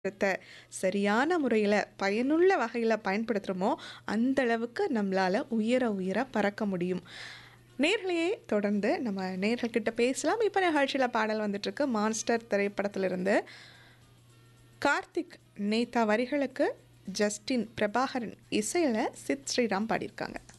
சரியான முறையில் பயனுள்ள வகையில் பயன்படுத்துகிறோமோ அந்த அளவுக்கு நம்மளால் உயர உயர பறக்க முடியும். நேர்களையே தொடர்ந்து நம்ம நேர்கள்கிட்ட பேசலாம். இப்போ நிகழ்ச்சியில் பாடல் வந்துட்டுருக்கு. மான்ஸ்டர் திரைப்படத்திலிருந்து கார்த்திக் நேதா வரிகளுக்கு ஜஸ்டின் பிரபாகரன் இசையில் சித் ஸ்ரீராம் பாடியிருக்காங்க.